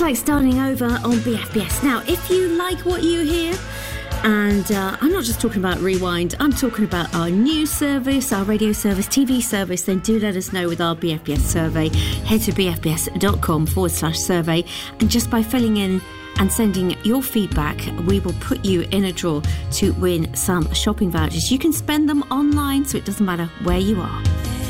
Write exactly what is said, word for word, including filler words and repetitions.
like starting over on B F B S. Now, if you like what you hear, and uh, I'm not just talking about Rewind, I'm talking about our news service, our radio service, T V service, then do let us know with our B F B S survey. Head to bfbs.com forward slash survey, and just by filling in and sending your feedback, we will put you in a draw to win some shopping vouchers. You can spend them online, so it doesn't matter where you are.